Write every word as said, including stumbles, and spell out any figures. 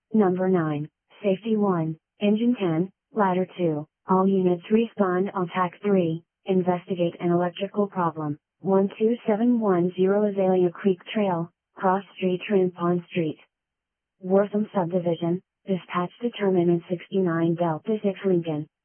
Number nine, Safety one, Engine ten, Ladder two, all units respond on T A C three, investigate an electrical problem. one two seven one zero Azalea Creek Trail, Cross Street Rincon Street. Wortham Subdivision, dispatch determinant sixty-nine Delta six Lincoln.